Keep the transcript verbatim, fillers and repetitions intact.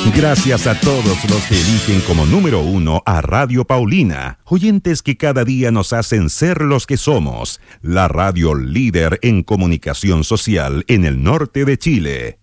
Gracias a todos los que eligen como número uno a Radio Paulina, oyentes que cada día nos hacen ser los que somos, la radio líder en comunicación social en el norte de Chile.